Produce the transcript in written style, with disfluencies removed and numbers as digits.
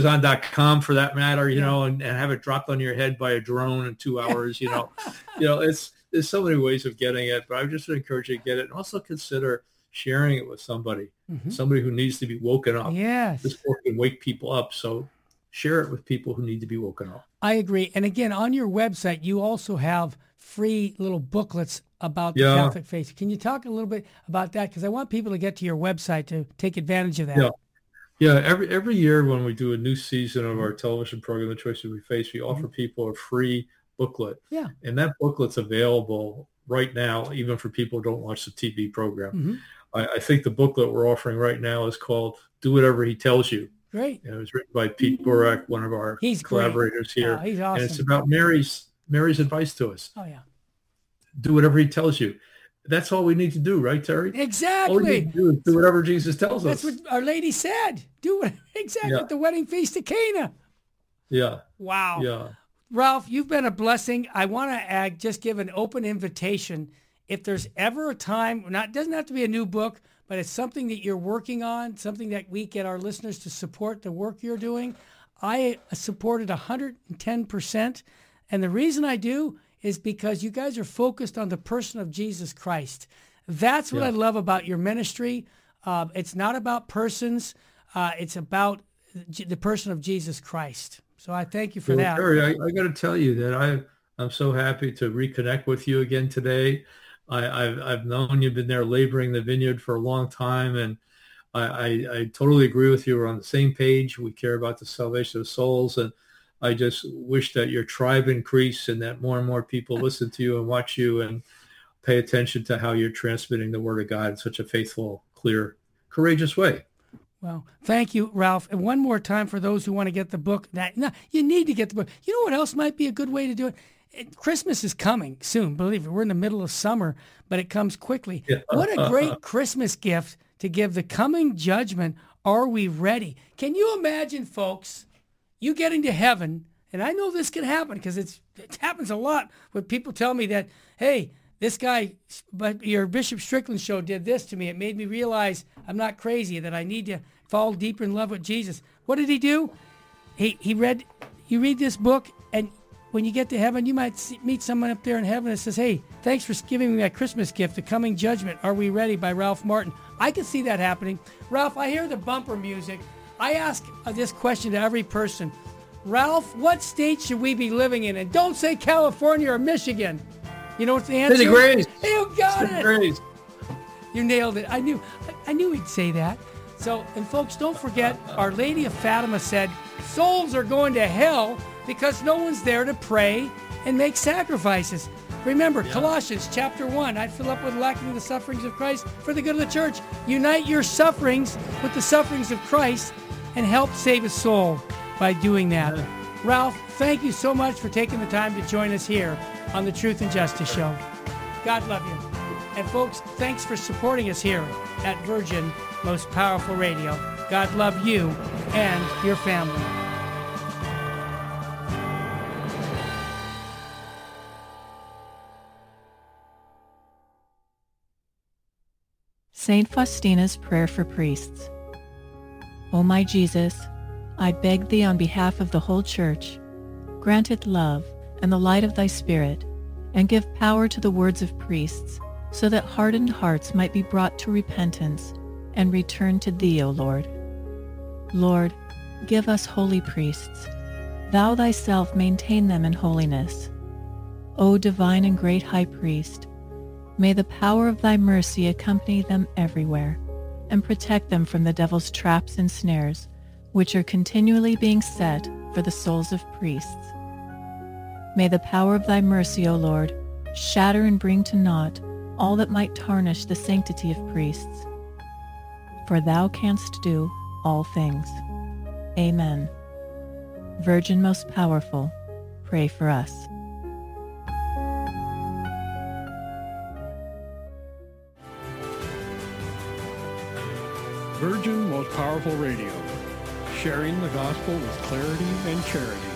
Amazon.com for that matter, and have it dropped on your head by a drone in 2 hours, there's so many ways of getting it, but I would just encourage you to get it and also consider sharing it with somebody who needs to be woken up. Yes. This book can wake people up. So share it with people who need to be woken up. I agree. And again, on your website, you also have free little booklets about the Catholic faith. Can you talk a little bit about that? Because I want people to get to your website to take advantage of that. Yeah. Every year when we do a new season of our television program, The Choices We Face, we offer people a free booklet. Yeah. And that booklet's available right now, even for people who don't watch the TV program. I think the booklet we're offering right now is called Do Whatever He Tells You. Great. And it was written by Pete Burak, one of our collaborators here. He's awesome. And it's about Mary's advice to us. Oh, yeah. Do whatever he tells you. That's all we need to do, right, Terry? Exactly. All we need to do is do whatever Jesus tells us. That's what Our Lady said. Do it exactly at the wedding feast of Cana. Yeah. Wow. Yeah. Ralph, you've been a blessing. I want to just give an open invitation. If there's ever a time, it doesn't have to be a new book, but it's something that you're working on, something that we get our listeners to support the work you're doing. I support it 110%. And the reason I do is because you guys are focused on the person of Jesus Christ. That's what I love about your ministry. It's not about persons. It's about the person of Jesus Christ. So I thank you for that. Terry, I got to tell you that I'm so happy to reconnect with you again today. I've known you've been there laboring the vineyard for a long time, and I totally agree with you. We're on the same page. We care about the salvation of souls, and I just wish that your tribe increase and that more and more people listen to you and watch you and pay attention to how you're transmitting the word of God in such a faithful, clear, courageous way. Well, thank you, Ralph. And one more time for those who want to get the book. You need to get the book. You know what else might be a good way to do it? Christmas is coming soon. Believe it, we're in the middle of summer, but it comes quickly. Yeah. What a great Christmas gift to give the coming judgment. Are we ready? Can you imagine, folks, you getting to heaven, and I know this can happen because it happens a lot when people tell me that, hey, this guy, but your Bishop Strickland show did this to me. It made me realize I'm not crazy, that I need to fall deeper in love with Jesus. What did he do? You read this book, and when you get to heaven, you might meet someone up there in heaven that says, hey, thanks for giving me that Christmas gift, The Coming Judgment, Are We Ready by Ralph Martin. I can see that happening. Ralph, I hear the bumper music. I ask this question to every person. Ralph, what state should we be living in? And don't say California or Michigan. You know what's the answer? City Grace. You got City Grace. You nailed it. I knew he'd say that. So, and folks, don't forget, Our Lady of Fatima said, souls are going to hell because no one's there to pray and make sacrifices. Remember, Colossians chapter 1, I fill up with lacking the sufferings of Christ for the good of the church. Unite your sufferings with the sufferings of Christ and help save a soul by doing that. Ralph, thank you so much for taking the time to join us here on the Truth and Justice Show. God love you. And folks, thanks for supporting us here at Virgin Most Powerful Radio. God love you and your family. Saint Faustina's Prayer for Priests. O my Jesus, I beg thee on behalf of the whole Church, grant it love and the light of thy Spirit, and give power to the words of priests, so that hardened hearts might be brought to repentance and return to thee, O Lord. Lord, give us holy priests. Thou thyself maintain them in holiness. O divine and great High Priest, may the power of thy mercy accompany them everywhere, and protect them from the devil's traps and snares, which are continually being set for the souls of priests. May the power of thy mercy, O Lord, shatter and bring to naught all that might tarnish the sanctity of priests. For thou canst do all things. Amen. Virgin most powerful, pray for us. Virgin Most Powerful Radio, sharing the gospel with clarity and charity.